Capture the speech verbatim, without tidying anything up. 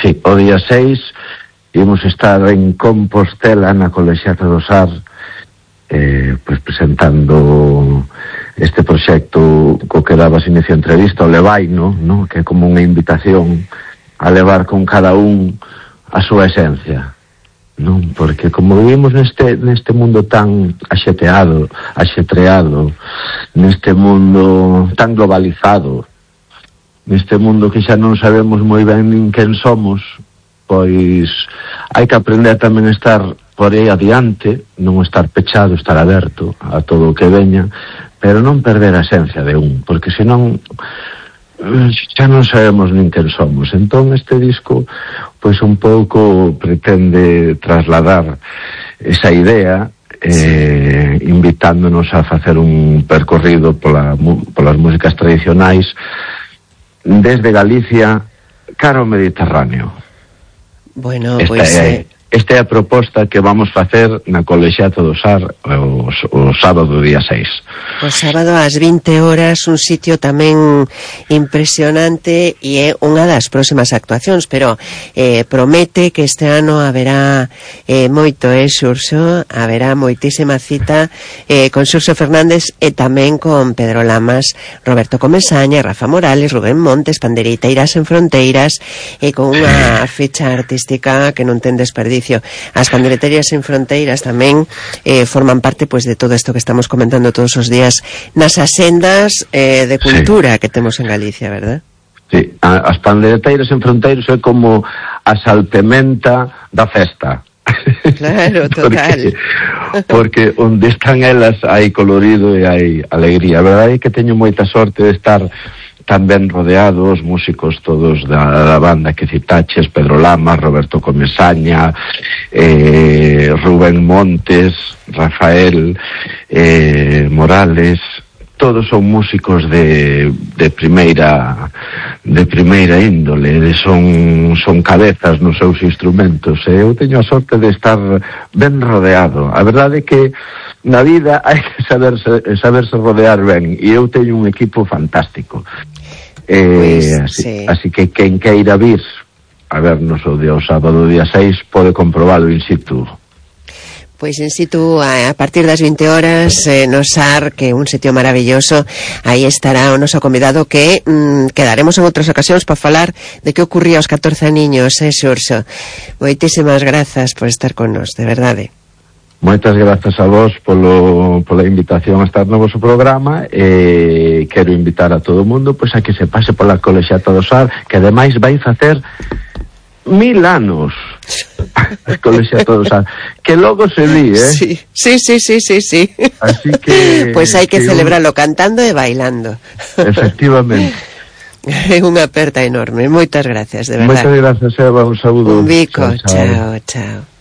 Sí, o día seis imos estar en Compostela na Colexiata do Sar, eh, pues presentando este proxecto co que dabas inicio a entrevista, o Levaino, no? Que é como unha invitación a levar con cada un a súa esencia, non? Porque como vivimos neste neste mundo tan axeteado, axetreado, neste mundo tan globalizado, neste mundo que xa non sabemos moi ben nin quen somos, pois hai que aprender tamén a estar por aí adiante, non estar pechado, estar aberto a todo o que veña, pero non perder a esencia de un, porque senón xa non sabemos nin quen somos. Entón este disco pois un pouco pretende trasladar esa idea, eh, invitándonos a facer un percorrido pola, polas músicas tradicionais desde Galicia cara ao Mediterráneo. Bueno, esta pois... É, esta é a proposta que vamos facer na Colexiata do Sar o, o sábado día seis. O sábado ás vinte horas, un sitio tamén impresionante e é unha das próximas actuacións, pero eh, promete que este ano haberá eh, moito, eh, Xurxo, haberá moitísima cita eh, con Xurxo Fernández e tamén con Pedro Lamas, Roberto Comesaña, Rafa Morales, Rubén Montes, Panderiteiras en Fronteiras, e con unha fecha artística que non ten desperdicio. As Pandereteiras en Fronteiras tamén eh, forman parte pois de todo isto que estamos comentando todos os días nas asendas eh, de cultura, sí, que temos en Galicia, verdad? Sí, as Pandereteiras en Fronteiras é como a salpementa da festa. Claro, total. porque, porque onde están elas hai colorido e hai alegría. A verdade é que teño moita sorte de estar tan ben rodeados, músicos todos da, da banda que citaches, Pedro Lamas, Roberto Comesaña, eh, Rubén Montes, Rafael eh, Morales, todos son músicos de, de primeira de primeira índole, de son, son cabezas nos seus instrumentos, e eu teño a sorte de estar ben rodeado. A verdade é que na vida hai que saberse, saberse rodear ben, e eu teño un equipo fantástico. Eh, pues, así, sí. así que quen queira vir a vernos o día o sábado día seis pode comprobalo in situ. Pois in situ a, a partir das vinte horas eh, no Sar, que é un sitio maravilloso. Aí estará o noso convidado que mm, quedaremos en outras ocasións para falar de que ocurría aos catorce niños, eh, Xurxo. Moitísimas grazas por estar con nos, de verdade. Moitas grazas a vos polo, pola invitación a estar no vosso programa, e quero invitar a todo o mundo pois a que se pase pola Colexiata do Sar, que ademais vai facer mil anos a Colexiata do Sar, que logo se di, eh? Sí, sí, sí, sí, sí, sí. Así que... Pois hai que, que celebrarlo un... cantando e bailando. Efectivamente. É unha aperta enorme. Moitas gracias, de verdade. Moitas gracias, Eva, un saúdo. Un bico, chao, chao. chao. chao.